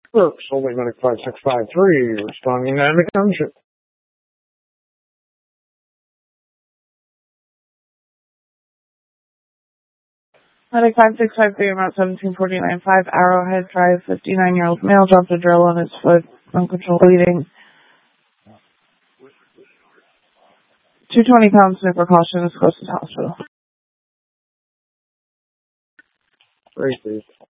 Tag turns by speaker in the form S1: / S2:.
S1: Brooks, Holy Medic 5653, responding to Amic Township.
S2: Medic 5653, Route 1749, 5 Arrowhead Drive, 59-year-old male dropped a drill on his foot, uncontrolled bleeding. 220 pounds, no precaution, is closest hospital.
S1: Great, dude.